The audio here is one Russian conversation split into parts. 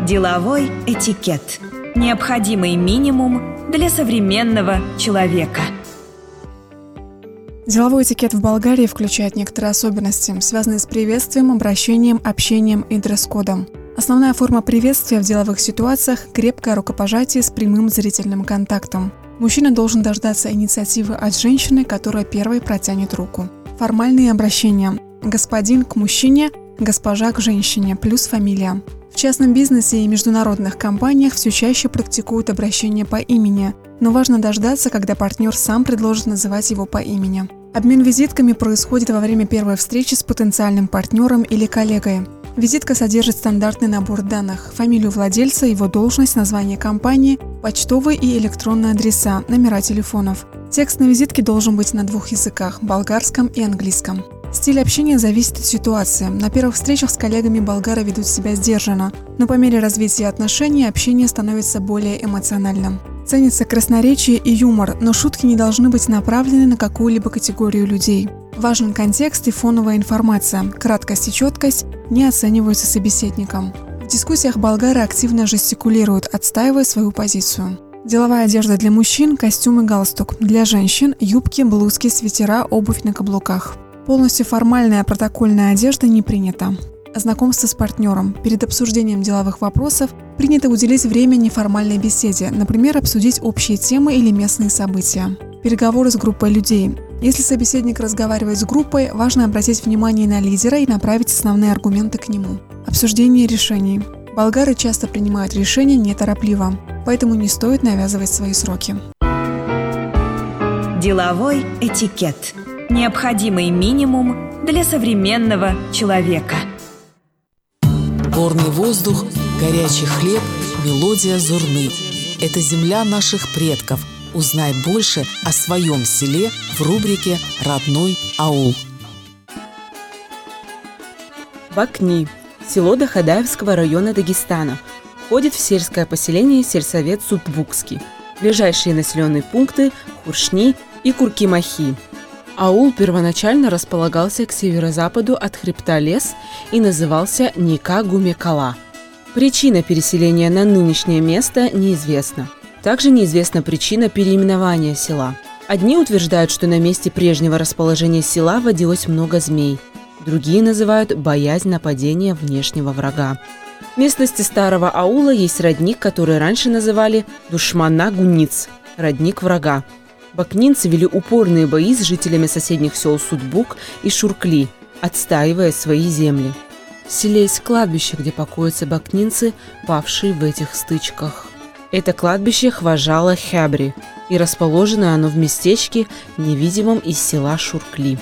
Деловой этикет. Необходимый минимум для современного человека. Деловой этикет в Болгарии включает некоторые особенности, связанные с приветствием, обращением, общением и дресс-кодом. Основная форма приветствия в деловых ситуациях – крепкое рукопожатие с прямым зрительным контактом. Мужчина должен дождаться инициативы от женщины, которая первой протянет руку. Формальные обращения. Господин к мужчине, госпожа к женщине, плюс фамилия. В частном бизнесе и международных компаниях все чаще практикуют обращение по имени, но важно дождаться, когда партнер сам предложит называть его по имени. Обмен визитками происходит во время первой встречи с потенциальным партнером или коллегой. Визитка содержит стандартный набор данных: фамилию владельца, его должность, название компании, почтовые и электронные адреса, номера телефонов. Текст на визитке должен быть на 2 языках – болгарском и английском. Стиль общения зависит от ситуации. На первых встречах с коллегами болгары ведут себя сдержанно, но по мере развития отношений общение становится более эмоциональным. Ценится красноречие и юмор, но шутки не должны быть направлены на какую-либо категорию людей. Важен контекст и фоновая информация. Краткость и четкость не оцениваются собеседником. В дискуссиях болгары активно жестикулируют, отстаивая свою позицию. Деловая одежда для мужчин – костюм и галстук. Для женщин – юбки, блузки, свитера, обувь на каблуках. Полностью формальная протокольная одежда не принята. Знакомство с партнером. Перед обсуждением деловых вопросов принято уделить время неформальной беседе, например, обсудить общие темы или местные события. Переговоры с группой людей. Если собеседник разговаривает с группой, важно обратить внимание на лидера и направить основные аргументы к нему. Обсуждение решений. Болгары часто принимают решения неторопливо, поэтому не стоит навязывать свои сроки. Деловой этикет. Необходимый минимум для современного человека. Горный воздух, горячий хлеб, мелодия зурны. Это земля наших предков. Узнай больше о своем селе в рубрике «Родной аул». Бакни. Село Дахадаевского района Дагестана. Входит в сельское поселение сельсовет Сутбукский. Ближайшие населенные пункты – Хуршни и Куркимахи. Аул первоначально располагался к северо-западу от хребта Лес и назывался Ника-Гумекала. Причина переселения на нынешнее место неизвестна. Также неизвестна причина переименования села. Одни утверждают, что на месте прежнего расположения села водилось много змей. Другие называют боязнь нападения внешнего врага. В местности старого аула есть родник, который раньше называли Душмана-Гуниц – родник врага. Бакнинцы вели упорные бои с жителями соседних сел Сутбук и Шуркли, отстаивая свои земли. В селе есть кладбище, где покоятся бакнинцы, павшие в этих стычках. Это кладбище Хважала Хябри, и расположено оно в местечке, невидимом из села Шуркли.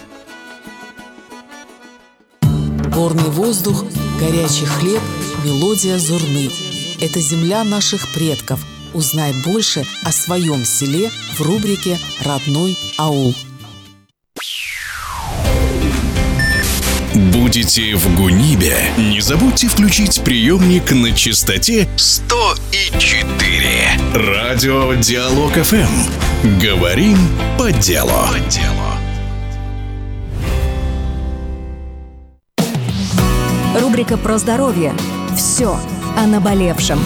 Горный воздух, горячий хлеб, мелодия зурны. Это земля наших предков. Узнай больше о своем селе в рубрике «Родной аул». Будете в Гунибе? Не забудьте включить приемник на частоте 100,4. Радио Диалог ФМ. Говорим по делу. Рубрика про здоровье. Все о наболевшем.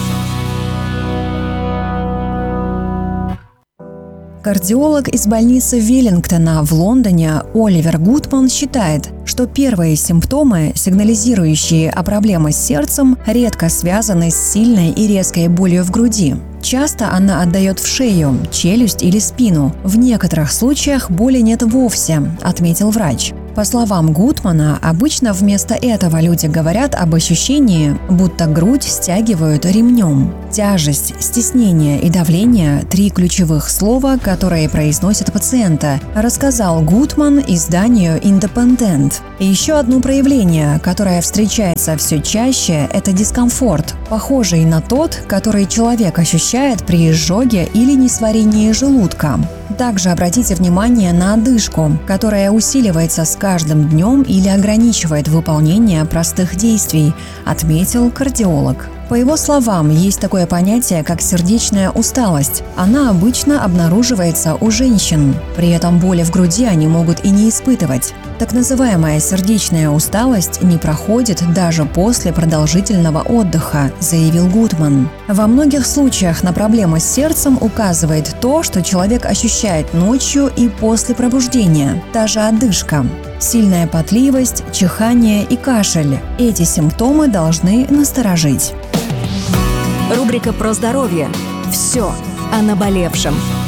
Кардиолог из больницы Веллингтона в Лондоне Оливер Гутман считает, что первые симптомы, сигнализирующие о проблемах с сердцем, редко связаны с сильной и резкой болью в груди. Часто она отдает в шею, челюсть или спину. В некоторых случаях боли нет вовсе, отметил врач. По словам Гутмана, обычно вместо этого люди говорят об ощущении, будто грудь стягивают ремнем. Тяжесть, стеснение и давление – 3 ключевых слова, которые произносят пациента, рассказал Гутман изданию Independent. И еще одно проявление, которое встречается все чаще – это дискомфорт, похожий на тот, который человек ощущает при изжоге или несварении желудка. Также обратите внимание на одышку, которая усиливается с каждым днем или ограничивает выполнение простых действий, отметил кардиолог. По его словам, есть такое понятие, как сердечная усталость. Она обычно обнаруживается у женщин. При этом боли в груди они могут и не испытывать. Так называемая сердечная усталость не проходит даже после продолжительного отдыха, заявил Гутман. Во многих случаях на проблемы с сердцем указывает то, что человек ощущает ночью и после пробуждения, та же одышка. Сильная потливость, чихание и кашель. Эти симптомы должны насторожить. Рубрика «Про здоровье». Все о наболевшем.